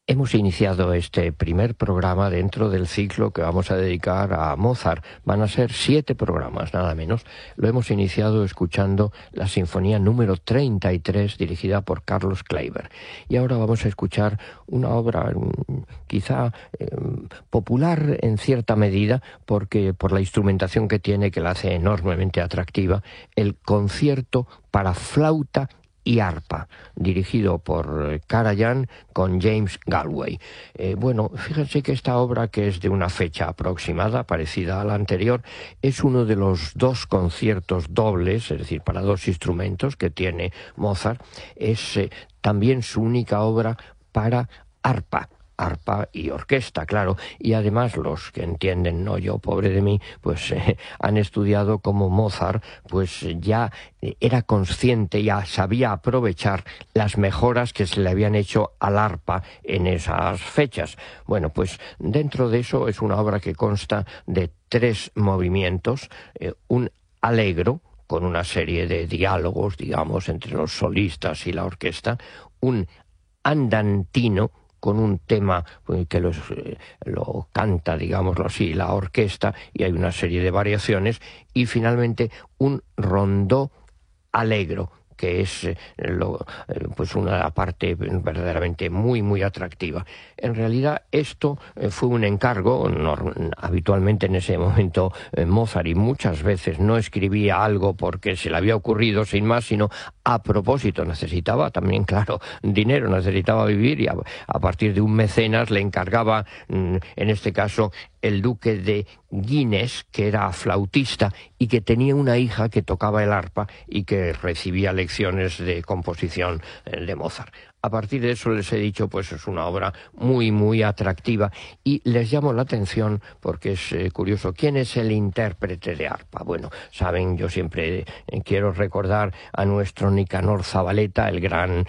Hemos iniciado este primer programa dentro del ciclo que vamos a dedicar a Mozart. Van a ser 7 programas, nada menos. Lo hemos iniciado escuchando la Sinfonía número 33, dirigida por Carlos Kleiber. Y ahora vamos a escuchar una obra quizá popular en cierta medida, porque por la instrumentación que tiene, que la hace enormemente atractiva, el concierto para flauta y arpa, dirigido por Karajan con James Galway. Bueno, fíjense que esta obra, que es de una fecha aproximada, parecida a la anterior, es uno de los 2 conciertos dobles, es decir, para 2 instrumentos que tiene Mozart. Es también su única obra para arpa y orquesta, claro, y además los que entienden, no yo, pobre de mí, pues han estudiado cómo Mozart pues ya era consciente, ya sabía aprovechar las mejoras que se le habían hecho al arpa en esas fechas. Bueno, pues dentro de eso es una obra que consta de 3 movimientos, un allegro, con una serie de diálogos, digamos, entre los solistas y la orquesta, un andantino, con un tema que lo canta, digámoslo así, la orquesta, y hay una serie de variaciones, y finalmente un rondó allegro, que es pues una parte verdaderamente muy, muy atractiva. En realidad esto fue un encargo. Habitualmente en ese momento Mozart, y muchas veces, no escribía algo porque se le había ocurrido sin más, sino a propósito. Necesitaba también, claro, dinero, necesitaba vivir, y a partir de un mecenas le encargaba, en este caso, el duque de Guinness, que era flautista y que tenía una hija que tocaba el arpa y que recibía lecciones de composición de Mozart. A partir de eso les he dicho, pues es una obra muy, muy atractiva, y les llamo la atención porque es curioso. ¿Quién es el intérprete de arpa? Bueno, saben, yo siempre quiero recordar a nuestro Nicanor Zavaleta, el gran,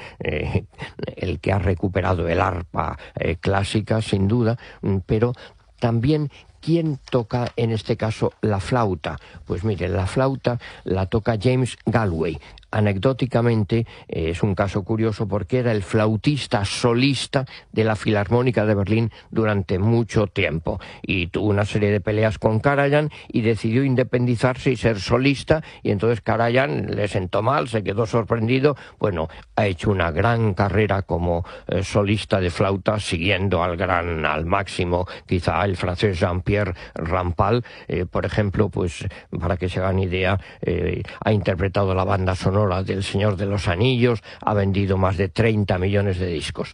el que ha recuperado el arpa clásica, sin duda, pero también, ¿quién toca en este caso la flauta? Pues miren, la flauta la toca James Galway. Anecdóticamente es un caso curioso porque era el flautista solista de la Filarmónica de Berlín durante mucho tiempo, y tuvo una serie de peleas con Karajan y decidió independizarse y ser solista, y entonces Karajan le sentó mal, se quedó sorprendido. Bueno, ha hecho una gran carrera como solista de flauta, siguiendo al máximo quizá el francés Jean-Pierre Rampal, por ejemplo, pues para que se hagan idea, ha interpretado la banda sonora del Señor de los Anillos, ha vendido más de 30 millones de discos.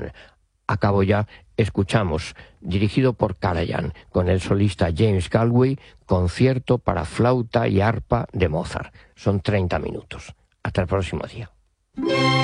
Acabo ya. Escuchamos, dirigido por Karajan, con el solista James Galway, concierto para flauta y arpa de Mozart. Son 30 minutos. Hasta el próximo día.